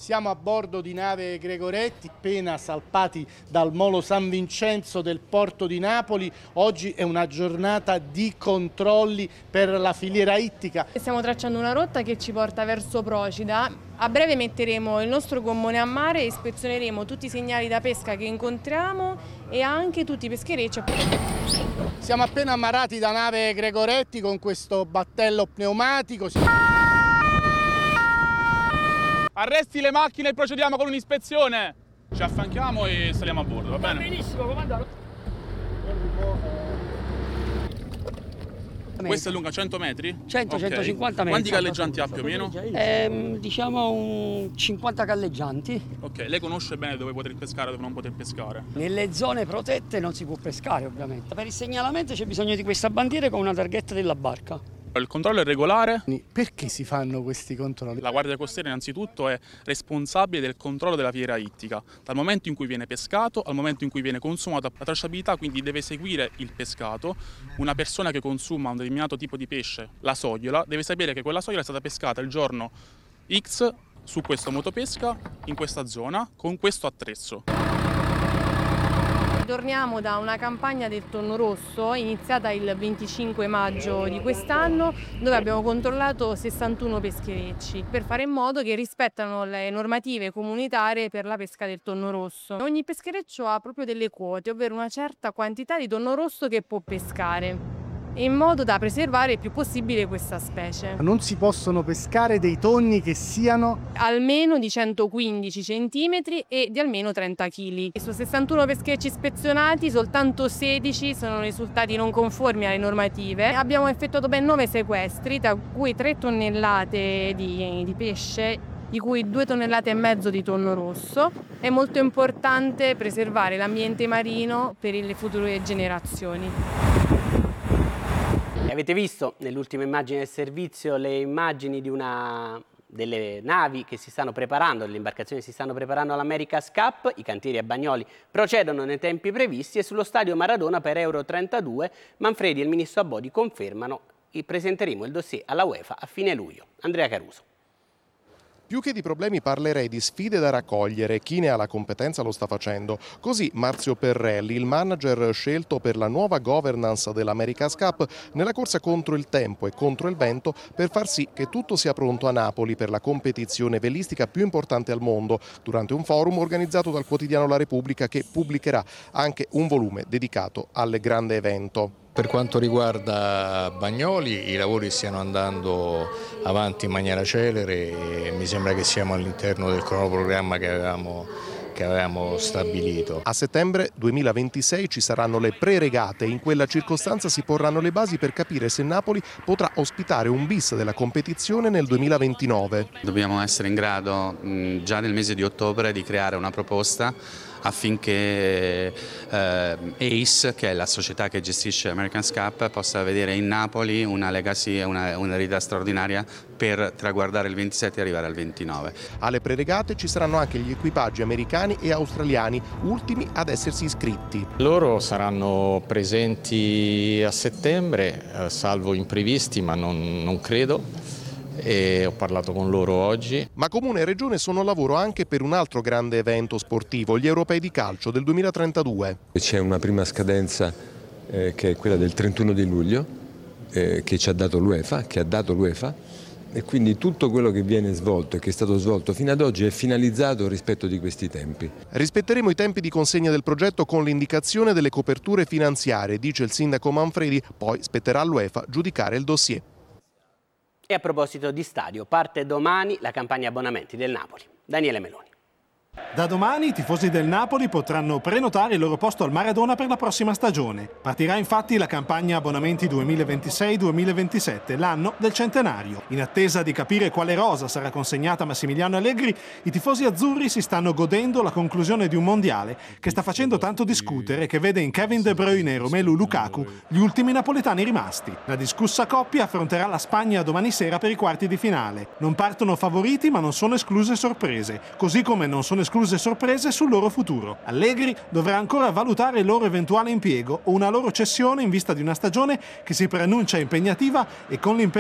Siamo a bordo di nave Gregoretti, appena salpati dal molo San Vincenzo del porto di Napoli. Oggi è una giornata di controlli per la filiera ittica. Stiamo tracciando una rotta che ci porta verso Procida. A breve metteremo il nostro gommone a mare e ispezioneremo tutti i segnali da pesca che incontriamo e anche tutti i pescherecci. Siamo appena ammarrati da nave Gregoretti con questo battello pneumatico. Arresti le macchine e procediamo con un'ispezione. Ci affianchiamo e saliamo a bordo, va bene? Va benissimo, comandante. Questa è lunga 100 metri? 100-150 metri. Quanti galleggianti ha più o meno? Diciamo un 50 galleggianti. Ok, lei conosce bene dove poter pescare e dove non poter pescare? Nelle zone protette non si può pescare, ovviamente. Per il segnalamento c'è bisogno di questa bandiera con una targhetta della barca. Il controllo è regolare. Perché si fanno questi controlli? La Guardia Costiera innanzitutto è responsabile del controllo della filiera ittica, dal momento in cui viene pescato al momento in cui viene consumata. La tracciabilità quindi deve seguire il pescato. Una persona che consuma un determinato tipo di pesce, la sogliola, deve sapere che quella sogliola è stata pescata il giorno X su questo motopesca, in questa zona, con questo attrezzo. Torniamo da una campagna del tonno rosso iniziata il 25 maggio di quest'anno, dove abbiamo controllato 61 pescherecci per fare in modo che rispettano le normative comunitarie per la pesca del tonno rosso. Ogni peschereccio ha proprio delle quote, ovvero una certa quantità di tonno rosso che può pescare, in modo da preservare il più possibile questa specie. Non si possono pescare dei tonni che siano Almeno di 115 cm e di almeno 30 kg. Su 61 pescherecci ispezionati, soltanto 16 sono risultati non conformi alle normative. Abbiamo effettuato ben 9 sequestri, tra cui 3 tonnellate di pesce, di cui 2,5 tonnellate di tonno rosso. È molto importante preservare l'ambiente marino per le future generazioni. Avete visto nell'ultima immagine del servizio le immagini delle navi che si stanno preparando, delle imbarcazioni che si stanno preparando all'America's Cup. I cantieri a Bagnoli procedono nei tempi previsti e sullo stadio Maradona per Euro 32 Manfredi e il ministro Abodi confermano che presenteremo il dossier alla UEFA a fine luglio. Andrea Caruso. Più che di problemi parlerei di sfide da raccogliere, chi ne ha la competenza lo sta facendo. Così Marzio Perrelli, il manager scelto per la nuova governance dell'America's Cup, nella corsa contro il tempo e contro il vento per far sì che tutto sia pronto a Napoli per la competizione velistica più importante al mondo, durante un forum organizzato dal quotidiano La Repubblica che pubblicherà anche un volume dedicato al grande evento. Per quanto riguarda Bagnoli, i lavori stiano andando avanti in maniera celere e mi sembra che siamo all'interno del cronoprogramma che avevamo stabilito. A settembre 2026 ci saranno le pre-regate e in quella circostanza si porranno le basi per capire se Napoli potrà ospitare un bis della competizione nel 2029. Dobbiamo essere in grado già nel mese di ottobre di creare una proposta affinché ACE, che è la società che gestisce l'America's Cup, possa vedere in Napoli una legacy e una eredità straordinaria per traguardare il 27 e arrivare al 29. Alle preregate ci saranno anche gli equipaggi americani e australiani, ultimi ad essersi iscritti. Loro saranno presenti a settembre, salvo imprevisti, ma non credo. E ho parlato con loro oggi. Ma Comune e Regione sono al lavoro anche per un altro grande evento sportivo, gli Europei di calcio del 2032. C'è una prima scadenza che è quella del 31 di luglio che ci ha dato l'UEFA, e quindi tutto quello che viene svolto e che è stato svolto fino ad oggi è finalizzato rispetto di questi tempi. Rispetteremo i tempi di consegna del progetto con l'indicazione delle coperture finanziarie, dice il sindaco Manfredi, poi spetterà all'UEFA giudicare il dossier. E a proposito di stadio, parte domani la campagna abbonamenti del Napoli. Daniele Meloni. Da domani i tifosi del Napoli potranno prenotare il loro posto al Maradona per la prossima stagione. Partirà infatti la campagna abbonamenti 2026-2027, l'anno del centenario. In attesa di capire quale rosa sarà consegnata a Massimiliano Allegri, i tifosi azzurri si stanno godendo la conclusione di un mondiale che sta facendo tanto discutere e che vede in Kevin De Bruyne e Romelu Lukaku gli ultimi napoletani rimasti. La discussa coppia affronterà la Spagna domani sera per i quarti di finale. Non partono favoriti ma non sono escluse sorprese, così come non sono escluse sorprese sul loro futuro. Allegri dovrà ancora valutare il loro eventuale impiego o una loro cessione in vista di una stagione che si preannuncia impegnativa e con l'impegno